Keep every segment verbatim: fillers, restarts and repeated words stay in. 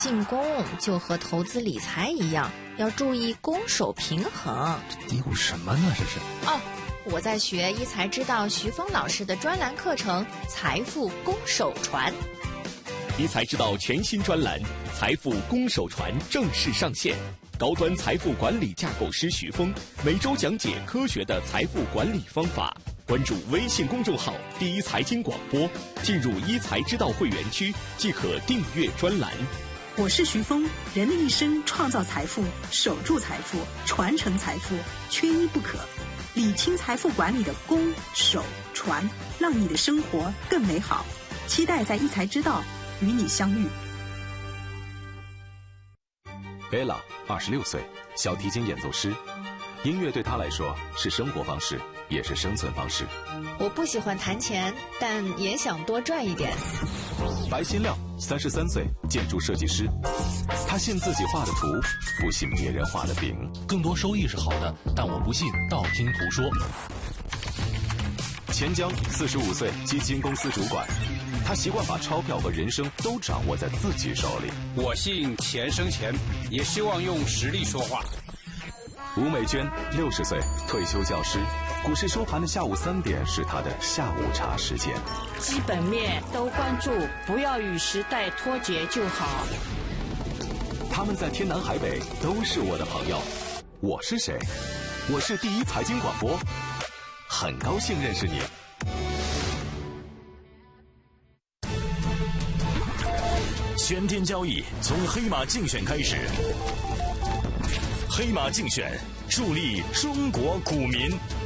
进攻就和投资理财一样，要注意攻守平衡。 嘀咕什么呢？这是哦，我在学一财知道徐峰老师的专栏课程《财富攻守传》。 一财知道全新专栏《财富攻守传》正式上线，高端财富管理架构师徐峰每周讲解科学的财富管理方法。关注微信公众号“第一财经广播”，进入一财知道会员区即可订阅专栏。 我是徐峰，人的一生创造财富、守住财富、传承财富，缺一不可。理清财富管理的攻、守、传，让你的生活更美好。期待在一财知道与你相遇。 贝拉二十六岁，小提琴演奏师。音乐对他来说是生活方式，也是生存方式。 我不喜欢弹钱，但也想多赚一点。 白新亮，三十三岁，建筑设计师。他信自己画的图，不信别人画的饼。 更多收益是好的，但我不信道听途说。 钱江，四十五岁，基金公司主管。他习惯把钞票和人生都掌握在自己手里。 我信钱生钱，也希望用实力说话。 吴美娟，六十岁，退休教师。股市收盘的下午三点是他的下午茶时间。 基本面都关注，不要与时代脱节就好。 他们在天南海北都是我的朋友。我是谁？我是第一财经广播，很高兴认识你。 全天交易从黑马竞选开始，黑马竞选助力中国股民。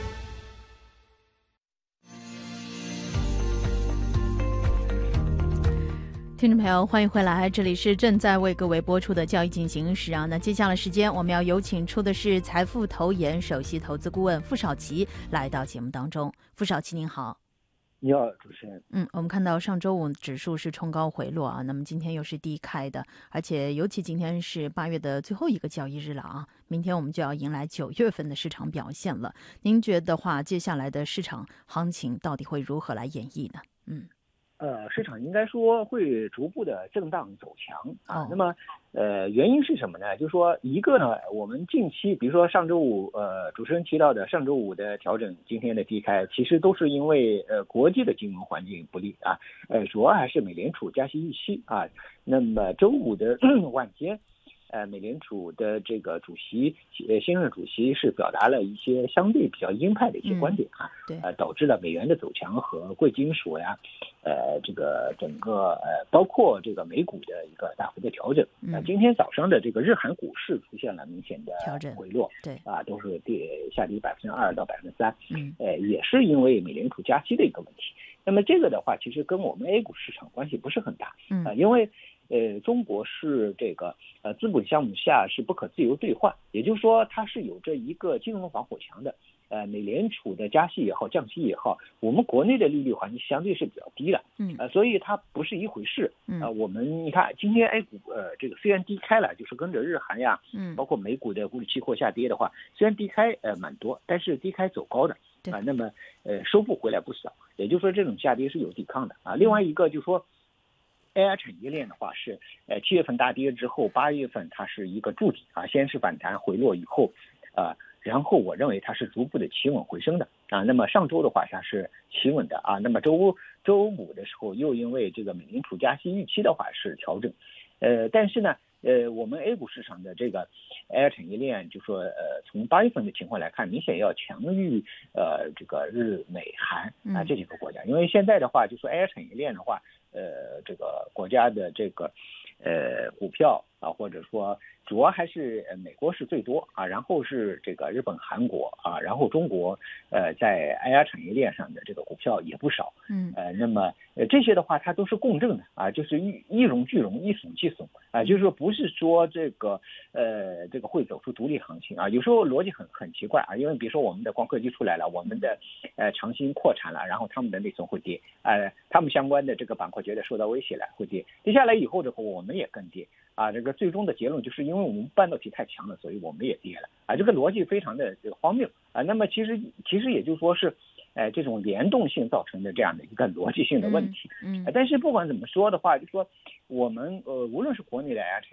听众朋友，欢迎回来，这里是正在为各位播出的交易进行时啊。那接下来时间，我们要有请出的是财富投研首席投资顾问傅少奇来到节目当中。傅少奇您好。 你好，主持人。 嗯，我们看到上周五指数是冲高回落啊，那么今天又是低开的，而且尤其今天是八月的最后一个交易日了啊，明天我们就要迎来九月份的市场表现了。您觉得话，接下来的市场行情到底会如何来演绎呢？嗯。 呃，市场应该说会逐步的震荡走强啊。 哦、 那么，呃，原因是什么呢？就是说，一个呢，我们近期，比如说上周五，呃，主持人提到的上周五的调整，今天的低开，其实都是因为呃国际的金融环境不利啊。呃，主要还是美联储加息预期啊。那么周五的晚间。呃，美联储的这个主席，呃，新任主席是表达了一些相对比较鹰派的一些观点啊， 嗯、对， 呃，导致了美元的走强和贵金属呀，呃，这个整个呃，包括这个美股的一个大幅的调整。 嗯、 呃，今天早上的这个日韩股市出现了明显的调整回落， 对， 啊，都是跌下跌百分之二到百分之三， 嗯， 呃，也是因为美联储加息的一个问题。那么这个的话，其实跟我们 A 股市场关系不是很大， 嗯， 呃，因为。呃，中国是这个呃资本项目下是不可自由兑换，也就是说它是有着一个金融防火墙的。呃，美联储的加息也好，降息也好，我们国内的利率环境相对是比较低的， 嗯， 呃，所以它不是一回事。 嗯， 呃，我们你看今天 A 股呃这个虽然低开了，就是跟着日韩呀， 嗯， 包括美股的股指期货下跌的话，虽然低开呃蛮多，但是低开走高的啊、呃，那么呃收复回来不少，也就是说这种下跌是有抵抗的啊。另外一个就是说。A I 产业链的话是，呃，七月份大跌之后，八月份它是一个筑底啊，先是反弹回落以后，呃，然后我认为它是逐步的企稳回升的啊。那么上周的话它是企稳的啊，那么周周五的时候又因为这个美联储加息预期的话是调整，呃，但是呢，呃，我们 A 股市场的这个 A I 产业链，就说呃，从八月份的情况来看，明显要强于呃这个日美韩啊这几个国家，因为现在的话，就说 A I 产业链的话。呃，这个国家的这个呃股票啊，或者说主要还是美国是最多啊，然后是这个日本、韩国啊，然后中国呃在 A I 产业链上的这个股票也不少， 嗯， 呃，那么呃这些的话它都是共振的啊，就是一一荣俱荣，一损俱损啊，就是说不是说这个呃这个会走出独立行情啊，有时候逻辑很很奇怪啊，因为比如说我们的光刻机出来了，我们的呃长兴扩产了，然后他们的内存会跌，呃，他们相关的这个板块觉得受到威胁了会跌，跌下来以后的话我们也跟跌。啊，这个最终的结论就是因为我们半导体太强了，所以我们也跌了啊，这个逻辑非常的这个荒谬啊。那么其实其实也就是说是， 呃这种联动性造成的这样的一个逻辑性的问题。 嗯，嗯呃、但是不管怎么说的话，就说我们呃无论是国内的 A I 产